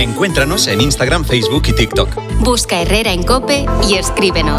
Encuéntranos en Instagram, Facebook y TikTok. Busca Herrera en COPE y escríbenos.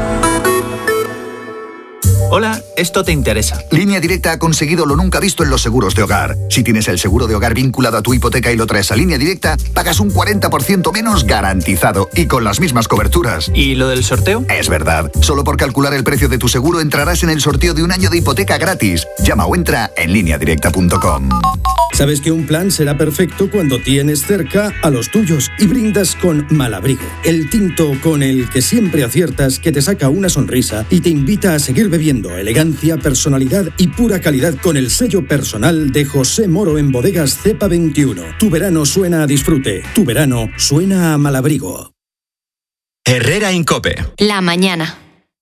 Hola, esto te interesa. Línea Directa ha conseguido lo nunca visto en los seguros de hogar. Si tienes el seguro de hogar vinculado a tu hipoteca y lo traes a Línea Directa, pagas un 40% menos garantizado y con las mismas coberturas. ¿Y lo del sorteo? Es verdad. Solo por calcular el precio de tu seguro entrarás en el sorteo de un año de hipoteca gratis. Llama o entra en lineadirecta.com. Sabes que un plan será perfecto cuando tienes cerca a los tuyos y brindas con Malabrigo, el tinto con el que siempre aciertas, que te saca una sonrisa y te invita a seguir bebiendo. Elegancia, personalidad y pura calidad con el sello personal de José Moro en Bodegas Cepa 21. Tu verano suena a disfrute. Tu verano suena a Malabrigo. Herrera en COPE. La mañana.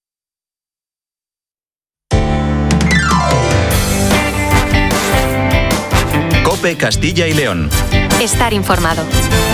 COPE Castilla y León. Estar informado.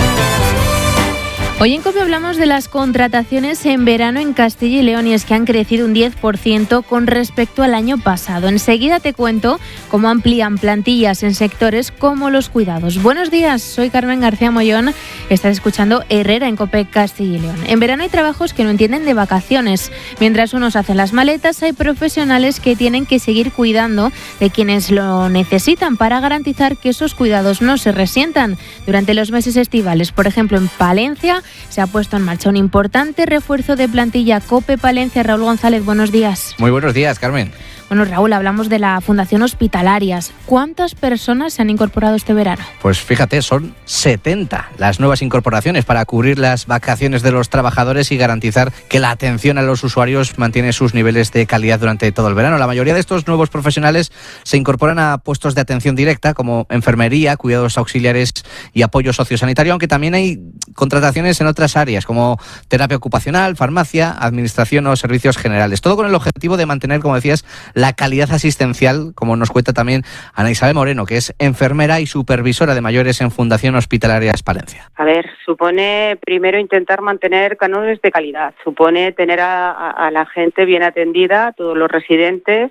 Hoy en COPE hablamos de las contrataciones en verano en Castilla y León y es que han crecido un 10% con respecto al año pasado. Enseguida te cuento cómo amplían plantillas en sectores como los cuidados. Buenos días, soy Carmen García Mollón, estás escuchando Herrera en COPE Castilla y León. En verano hay trabajos que no entienden de vacaciones. Mientras unos hacen las maletas, hay profesionales que tienen que seguir cuidando de quienes lo necesitan para garantizar que esos cuidados no se resientan durante los meses estivales. Por ejemplo, en Palencia se ha puesto en marcha un importante refuerzo de plantilla. COPE Palencia. Raúl González, buenos días. Muy buenos días, Carmen. Bueno, Raúl, hablamos de la Fundación Hospitalarias. ¿Cuántas personas se han incorporado este verano? Pues fíjate, son 70 las nuevas incorporaciones para cubrir las vacaciones de los trabajadores y garantizar que la atención a los usuarios mantiene sus niveles de calidad durante todo el verano. La mayoría de estos nuevos profesionales se incorporan a puestos de atención directa como enfermería, cuidados auxiliares y apoyo sociosanitario, aunque también hay contrataciones en otras áreas como terapia ocupacional, farmacia, administración o servicios generales. Todo con el objetivo de mantener, como decías, la calidad asistencial, como nos cuenta también Ana Isabel Moreno, que es enfermera y supervisora de mayores en Fundación Hospitalarias Palencia. A ver, supone primero intentar mantener cánones de calidad, supone tener a la gente bien atendida, todos los residentes,